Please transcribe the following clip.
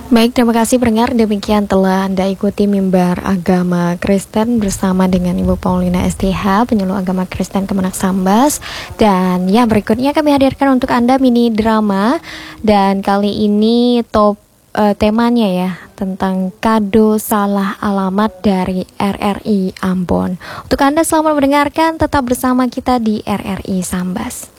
Baik, terima kasih pendengar. Demikian telah Anda ikuti Mimbar Agama Kristen bersama dengan Ibu Paulina STH, penyuluh agama Kristen Kemenak Sambas. Dan yang berikutnya kami hadirkan untuk Anda mini drama. Dan kali ini temanya ya tentang kado salah alamat dari RRI Ambon. Untuk Anda selamat mendengarkan, tetap bersama kita di RRI Sambas.